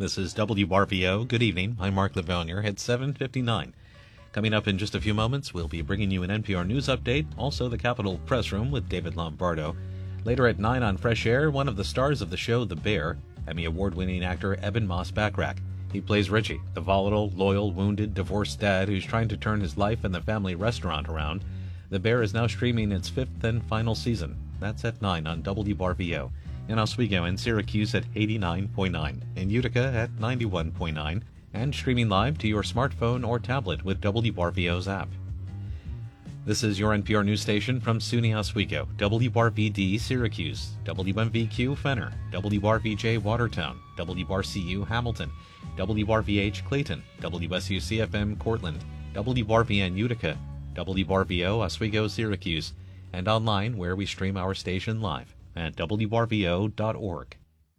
This is WRVO. Good evening. I'm Mark Lavounier at 7:59. Coming up in just a few moments, we'll be bringing you an NPR News update, also the Capitol Press Room with David Lombardo. Later at 9 on Fresh Air, one of the stars of the show, The Bear, Emmy Award-winning actor Eben Moss-Backrack. He plays Richie, the volatile, loyal, wounded, divorced dad who's trying to turn his life and the family restaurant around. The Bear is now streaming its fifth and final season. That's at 9 on WRVO. In Oswego and Syracuse at 89.9, in Utica at 91.9, and streaming live to your smartphone or tablet with WRVO's app. This is your NPR news station from SUNY Oswego, WRVD Syracuse, WMVQ Fenner, WRVJ Watertown, WRCU Hamilton, WRVH Clayton, WSUCFM Cortland, WRVN Utica, WRVO Oswego Syracuse, and online where we stream our station live at WRVO.org.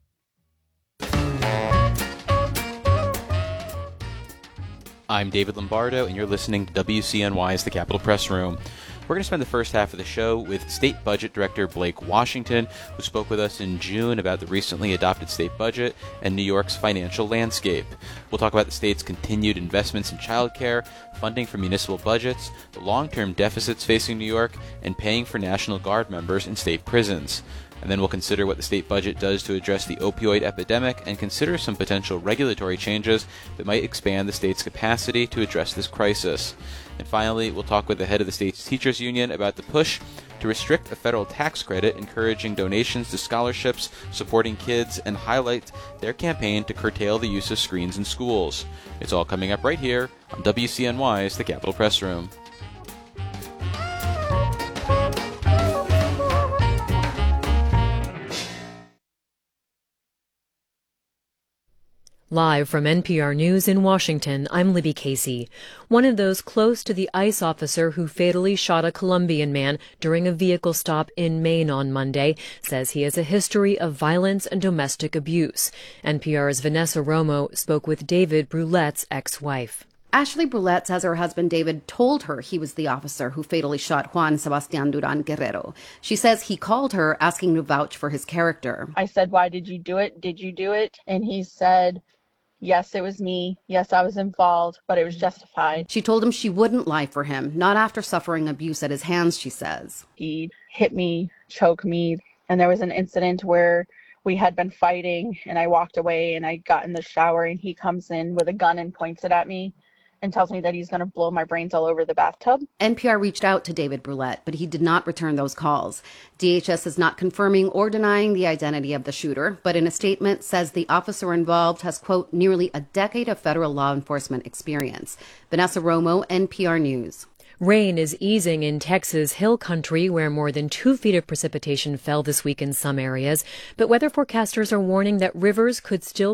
I'm David Lombardo, and you're listening to WCNY's The Capitol Press Room. We're going to spend the first half of the show with State Budget Director Blake Washington, who spoke with us in June about the recently adopted state budget and New York's financial landscape. We'll talk about the state's continued investments in childcare, funding for municipal budgets, the long-term deficits facing New York, and paying for National Guard members in state prisons. And then we'll consider what the state budget does to address the opioid epidemic and consider some potential regulatory changes that might expand the state's capacity to address this crisis. And finally, we'll talk with the head of the state's teachers union about the push to restrict a federal tax credit encouraging donations to scholarships supporting kids and highlight their campaign to curtail the use of screens in schools. It's all coming up right here on WCNY's The Capitol Press Room. Live from NPR News in Washington, I'm Libby Casey. One of those close to the ICE officer who fatally shot a Colombian man during a vehicle stop in Maine on Monday says he has a history of violence and domestic abuse. NPR's Vanessa Romo spoke with David Brulette's ex-wife. Ashley Brulette says her husband David told her he was the officer who fatally shot Juan Sebastian Duran Guerrero. She says he called her asking to vouch for his character. I said, "Why did you do it? Did you do it?" And he said, "Yes, it was me. Yes, I was involved, but it was justified." She told him she wouldn't lie for him, not after suffering abuse at his hands, she says. He hit me, choked me, and there was an incident where we had been fighting, and I walked away, and I got in the shower, and he comes in with a gun and points it at me and tells me that he's going to blow my brains all over the bathtub. NPR reached out to David Brulette, but he did not return those calls. DHS is not confirming or denying the identity of the shooter, but in a statement says the officer involved has, quote, nearly a decade of federal law enforcement experience. Vanessa Romo, NPR News. Rain is easing in Texas Hill Country, where more than 2 feet of precipitation fell this week in some areas, but weather forecasters are warning that rivers could still